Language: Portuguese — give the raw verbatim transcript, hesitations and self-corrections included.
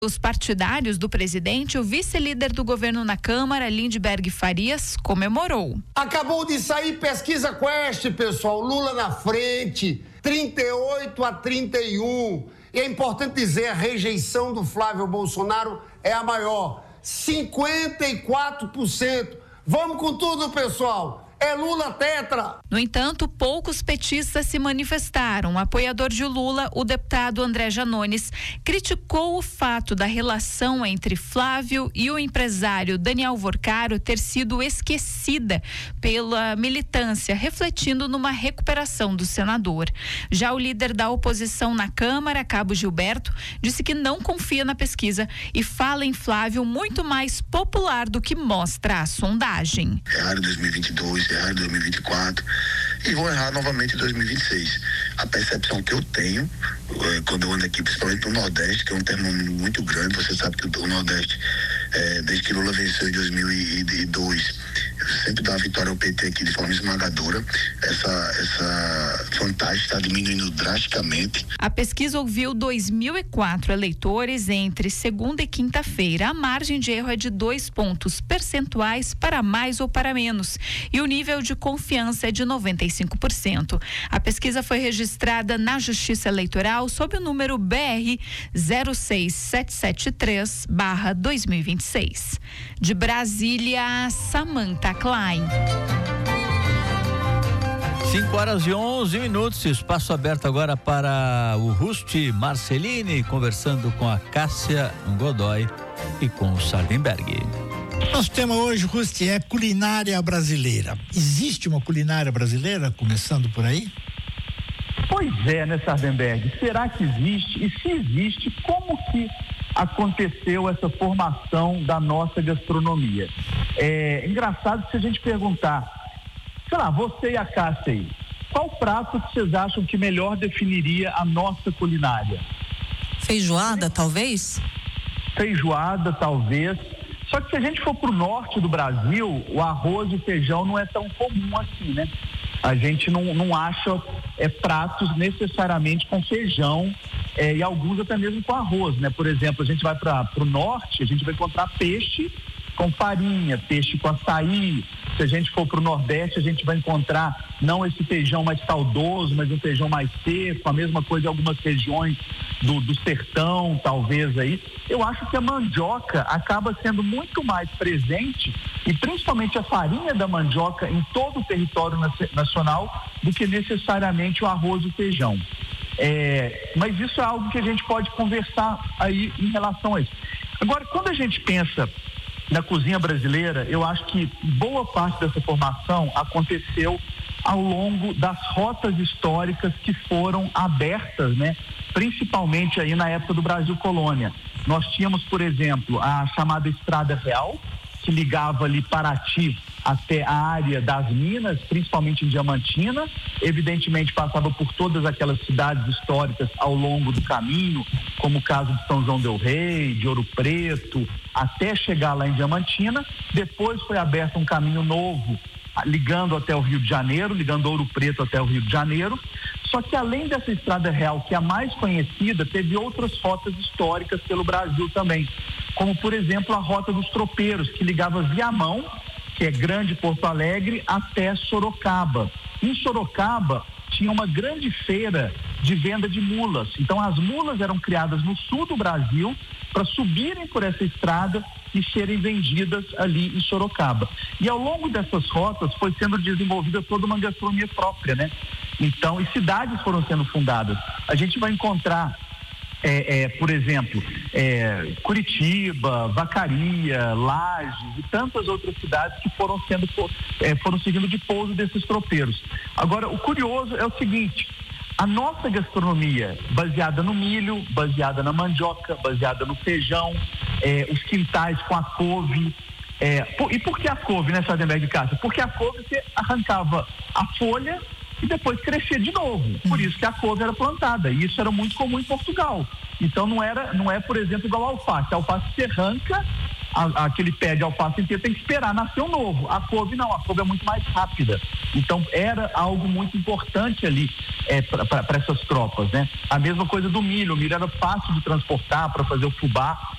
Os partidários do presidente, o vice-líder do governo na Câmara, Lindbergh Farias, comemorou. Acabou de sair pesquisa Quest, pessoal. Lula na frente, trinta e oito a trinta e um. E é importante dizer, a rejeição do Flávio Bolsonaro é a maior, cinquenta e quatro por cento. Vamos com tudo, pessoal. É Lula tetra. No entanto, poucos petistas se manifestaram. O apoiador de Lula, o deputado André Janones, criticou o fato da relação entre Flávio e o empresário Daniel Vorcaro ter sido esquecida pela militância, refletindo numa recuperação do senador. Já o líder da oposição na Câmara, Cabo Gilberto, disse que não confia na pesquisa e fala em Flávio muito mais popular do que mostra a sondagem. Erraram em dois mil e vinte e dois, errar em dois mil e vinte e quatro e vão errar novamente em dois mil e vinte e seis. A percepção que eu tenho, quando eu ando aqui, principalmente no Nordeste, que é um termo muito grande, você sabe que o Nordeste, é, desde que Lula venceu em dois mil e dois, sempre dá a vitória ao P T aqui de forma esmagadora. Essa, essa vantagem está diminuindo drasticamente. A pesquisa ouviu dois mil e quatro eleitores entre segunda e quinta-feira. A margem de erro é de dois pontos percentuais para mais ou para menos. E o nível de confiança é de noventa e cinco por cento. A pesquisa foi registrada na Justiça Eleitoral sob o número B R zero seis sete sete três barra dois mil e vinte e seis. De Brasília, Samantha Klein. cinco horas e onze minutos, espaço aberto agora para o Rusty Marcelini, conversando com a Cássia Godoy e com o Sardenberg. Nosso tema hoje, Rusty, é culinária brasileira. Existe uma culinária brasileira, começando por aí? Pois é, né, Sardenberg? Será que existe? E se existe, como que aconteceu essa formação da nossa gastronomia? É engraçado se a gente perguntar, sei lá, você e a Cássia aí, qual prato que vocês acham que melhor definiria a nossa culinária? Feijoada, talvez? Feijoada, talvez. Só que se a gente for pro norte do Brasil, o arroz e feijão não é tão comum assim, né? A gente não, não acha é, pratos necessariamente com feijão é, e alguns até mesmo com arroz, né? Por exemplo, a gente vai para pro norte, a gente vai encontrar peixe com farinha, peixe com açaí. Se a gente for para o Nordeste, a gente vai encontrar não esse feijão mais caldoso, mas um feijão mais seco, a mesma coisa em algumas regiões do, do sertão, talvez aí. Eu acho que a mandioca acaba sendo muito mais presente, e principalmente a farinha da mandioca em todo o território nacional, do que necessariamente o arroz e o feijão. É, mas isso é algo que a gente pode conversar aí em relação a isso. Agora, quando a gente pensa na cozinha brasileira, eu acho que boa parte dessa formação aconteceu ao longo das rotas históricas que foram abertas, né? Principalmente aí na época do Brasil Colônia. Nós tínhamos, por exemplo, a chamada Estrada Real, que ligava ali Paraty até a área das Minas, principalmente em Diamantina. Evidentemente passava por todas aquelas cidades históricas ao longo do caminho, como o caso de São João del Rei, de Ouro Preto, até chegar lá em Diamantina. Depois foi aberto um caminho novo, ligando até o Rio de Janeiro, ligando Ouro Preto até o Rio de Janeiro. Só que além dessa Estrada Real, que é a mais conhecida, teve outras rotas históricas pelo Brasil também, como por exemplo a Rota dos Tropeiros, que ligava Viamão, que é Grande Porto Alegre, até Sorocaba. Em Sorocaba tinha uma grande feira de venda de mulas. Então as mulas eram criadas no sul do Brasil para subirem por essa estrada e serem vendidas ali em Sorocaba. E ao longo dessas rotas foi sendo desenvolvida toda uma gastronomia própria, né? Então, e cidades foram sendo fundadas. A gente vai encontrar É, é, por exemplo, é, Curitiba, Vacaria, Lages e tantas outras cidades que foram sendo é, foram seguindo de pouso desses tropeiros. Agora, o curioso é o seguinte: a nossa gastronomia, baseada no milho, baseada na mandioca, baseada no feijão, é, os quintais com a couve. É, por, e por que a couve, né, Sardenberg e Cássia? Porque a couve você arrancava a folha e depois crescia de novo. Por isso que a couve era plantada. E isso era muito comum em Portugal. Então não era, não é, por exemplo, igual ao alface. A alface você arranca a, aquele pé de alface inteiro tem que esperar nascer um novo. A couve não, a couve é muito mais rápida. Então era algo muito importante ali é, para essas tropas, né? A mesma coisa do milho, o milho era fácil de transportar para fazer o fubá,